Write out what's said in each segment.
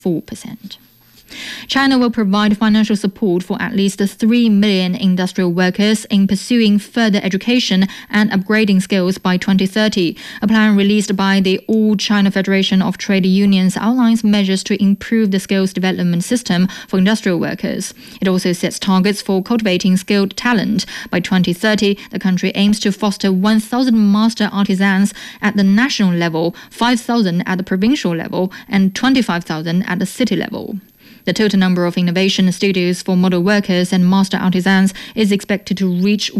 4%. China will provide financial support for at least 3 million industrial workers in pursuing further education and upgrading skills by 2030. A plan released by the All China Federation of Trade Unions outlines measures to improve the skills development system for industrial workers. It also sets targets for cultivating skilled talent. By 2030, the country aims to foster 1,000 master artisans at the national level, 5,000 at the provincial level, and 25,000 at the city level. The total number of innovation studios for model workers and master artisans is expected to reach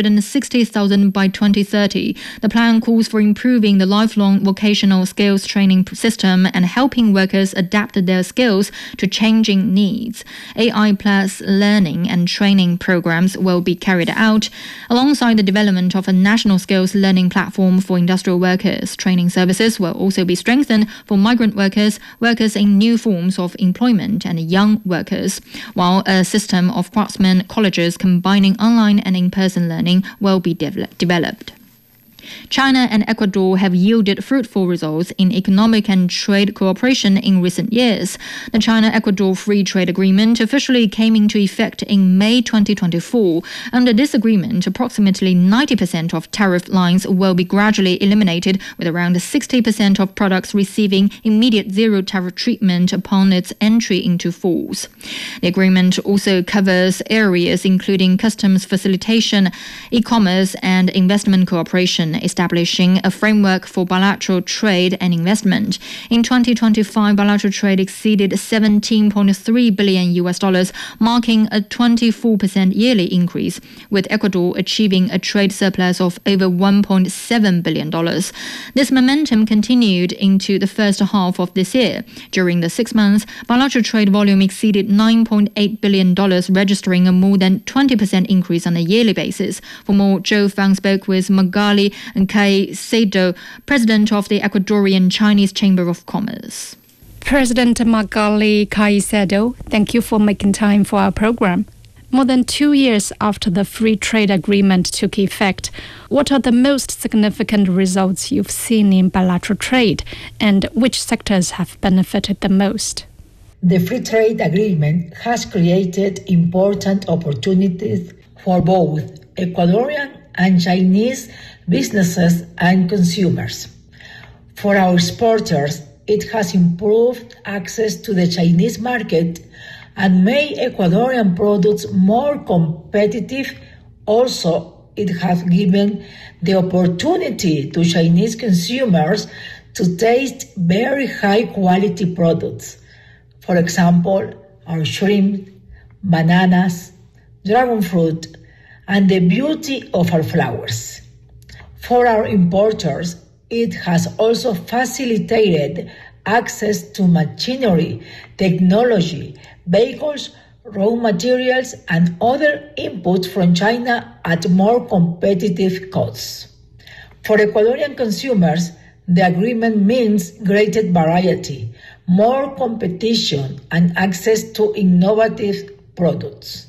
160,000 by 2030. The plan calls for improving the lifelong vocational skills training system and helping workers adapt their skills to changing needs. AI plus learning and training programs will be carried out alongside the development of a national skills learning platform for industrial workers. Training services will also be strengthened for migrant workers, workers in new forms of employment, and young workers, while a system of craftsman colleges combining online and in-person learning will be developed. China and Ecuador have yielded fruitful results in economic and trade cooperation in recent years. The China-Ecuador Free Trade Agreement officially came into effect in May 2024. Under this agreement, approximately 90% of tariff lines will be gradually eliminated, with around 60% of products receiving immediate zero tariff treatment upon its entry into force. The agreement also covers areas including customs facilitation, e-commerce, and investment cooperation, establishing a framework for bilateral trade and investment. In 2025, bilateral trade exceeded $17.3 billion, marking a 24% yearly increase, with Ecuador achieving a trade surplus of over $1.7 billion. This momentum continued into the first half of this year. During the 6 months, bilateral trade volume exceeded $9.8 billion, registering a more than 20% increase on a yearly basis. For more, Joe Fang spoke with Magali Caicedo, president of the Ecuadorian Chinese Chamber of Commerce. President Magali Caicedo, thank you for making time for our program. More than 2 years after the free trade agreement took effect, what are the most significant results you've seen in bilateral trade, and which sectors have benefited the most? The free trade agreement has created important opportunities for both Ecuadorian and Chinese businesses and consumers. For our exporters, it has improved access to the Chinese market and made Ecuadorian products more competitive. Also, it has given the opportunity to Chinese consumers to taste very high-quality products. For example, our shrimp, bananas, dragon fruit, and the beauty of our flowers. For our importers, it has also facilitated access to machinery, technology, vehicles, raw materials, and other inputs from China at more competitive costs. For Ecuadorian consumers, the agreement means greater variety, more competition, and access to innovative products.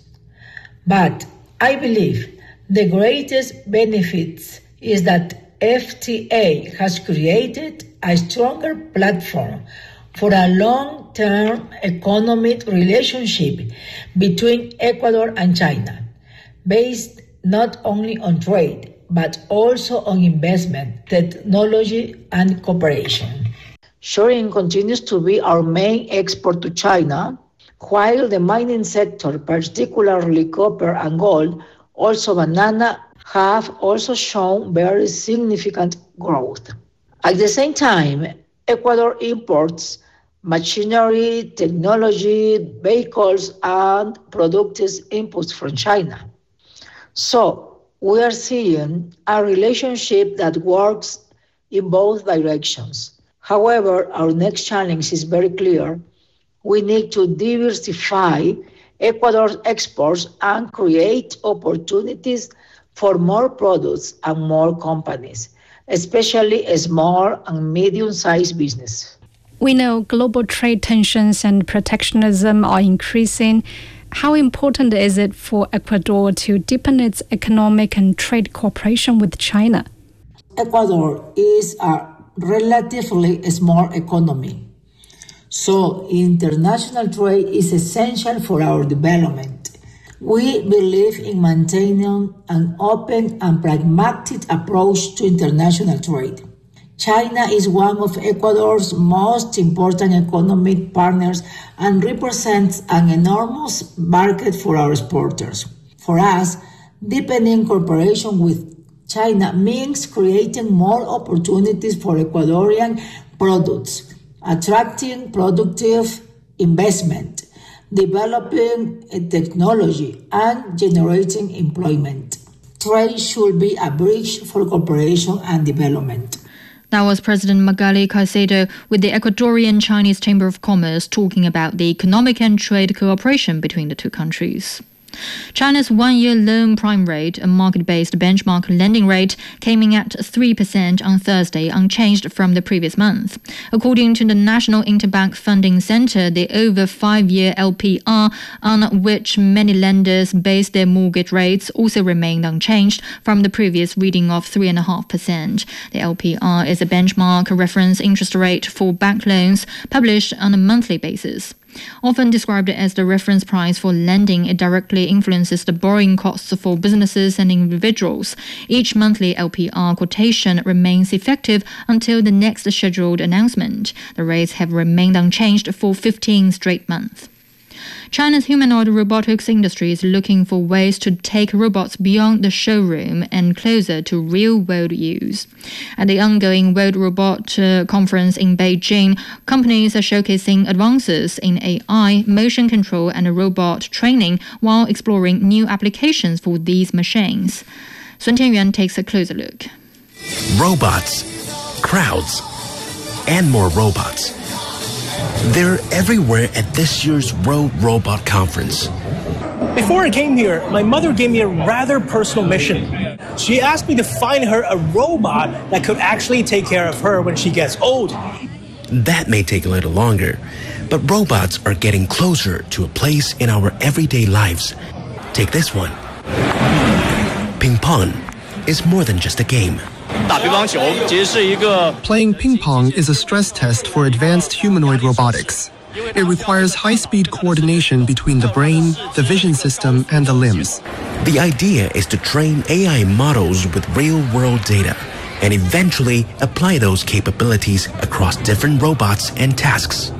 But I believe the greatest benefits is that FTA has created a stronger platform for a long-term economic relationship between Ecuador and China, based not only on trade, but also on investment, technology, and cooperation. Shoring continues to be our main export to China, while the mining sector, particularly copper and gold, also banana, have also shown very significant growth. At the same time, Ecuador imports machinery, technology, vehicles, and productive inputs from China. So we are seeing a relationship that works in both directions. However, our next challenge is very clear. We need to diversify Ecuador's exports and create opportunities for more products and more companies, especially small and medium-sized business. We know global trade tensions and protectionism are increasing. How important is it for Ecuador to deepen its economic and trade cooperation with China? Ecuador is a relatively small economy, So international trade is essential for our development. We believe in maintaining an open and pragmatic approach to international trade. China is one of Ecuador's most important economic partners and represents an enormous market for our exporters. For us, deepening cooperation with China means creating more opportunities for Ecuadorian products, attracting productive investment, developing technology, and generating employment. Trade should be a bridge for cooperation and development. That was President Magali Caicedo with the Ecuadorian Chinese Chamber of Commerce talking about the economic and trade cooperation between the two countries. China's one-year loan prime rate, a market-based benchmark lending rate, came in at 3% on Thursday, unchanged from the previous month. According to the National Interbank Funding Center, the over 5-year LPR, on which many lenders base their mortgage rates, also remained unchanged from the previous reading of 3.5%. The LPR is a benchmark reference interest rate for bank loans published on a monthly basis. Often described as the reference price for lending, it directly influences the borrowing costs for businesses and individuals. Each monthly LPR quotation remains effective until the next scheduled announcement. The rates have remained unchanged for 15 straight months. China's humanoid robotics industry is looking for ways to take robots beyond the showroom and closer to real-world use. At the ongoing World Robot Conference in Beijing, companies are showcasing advances in AI, motion control, and robot training while exploring new applications for these machines. Sun Tianyuan takes a closer look. Robots, crowds, and more robots. They're everywhere at this year's World Robot Conference. Before I came here, my mother gave me a rather personal mission. She asked me to find her a robot that could actually take care of her when she gets old. That may take a little longer, but robots are getting closer to a place in our everyday lives. Take this one. Ping pong is more than just a game. Playing ping pong is a stress test for advanced humanoid robotics. It requires high-speed coordination between the brain, the vision system, and the limbs. The idea is to train AI models with real-world data and eventually apply those capabilities across different robots and tasks.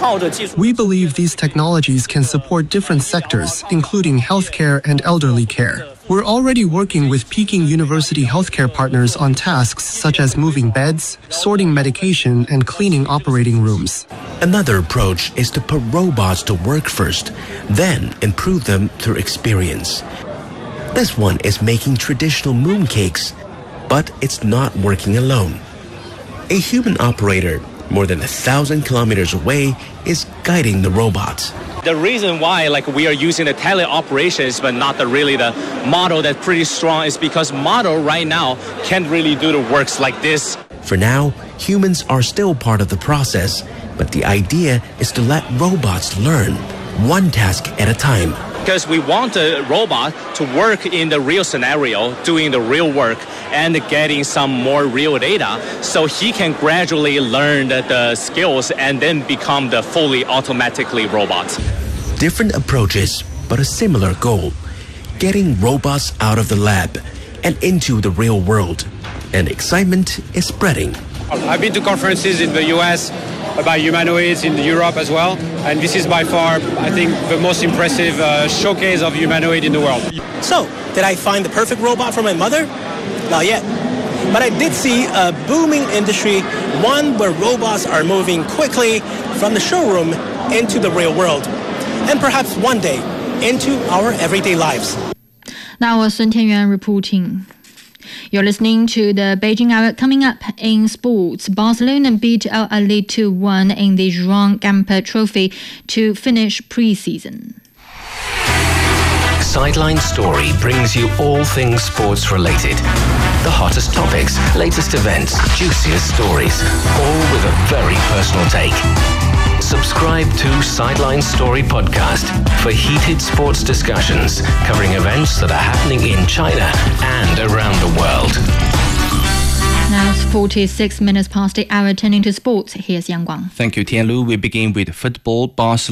We believe these technologies can support different sectors, including healthcare and elderly care. We're already working with Peking University healthcare partners on tasks such as moving beds, sorting medication, and cleaning operating rooms. Another approach is to put robots to work first, then improve them through experience. This one is making traditional mooncakes, but it's not working alone. A human operator, more than 1,000 kilometers away, is guiding the robots. The reason why we are using the teleoperations but not really the model that's pretty strong is because model right now can't really do the works like this. For now, humans are still part of the process, but the idea is to let robots learn, one task at a time. Because we want the robot to work in the real scenario, doing the real work, and getting some more real data, so he can gradually learn the skills and then become the fully automatically robot. Different approaches, but a similar goal: getting robots out of the lab and into the real world. And excitement is spreading. I've been to conferences in the US about humanoids in Europe as well, and this is by far, I think, the most impressive showcase of humanoid in the world. So, did I find the perfect robot for my mother? Not yet. But I did see a booming industry, one where robots are moving quickly from the showroom into the real world, and perhaps one day into our everyday lives. That was Sun Tianyuan reporting. You're listening to the Beijing Hour. Coming up in sports, Barcelona beat Al Ahly 2-1 in the Joan Gamper Trophy to finish pre-season. Sideline Story brings you all things sports related. The hottest topics, latest events, juiciest stories, all with a very personal take. Subscribe to Sideline Story Podcast for heated sports discussions covering events that are happening in China and around the world. Now it's 46 minutes past the hour. Turning to sports, here's Yang Guang. Thank you, Tianlu. We begin with football. Barcelona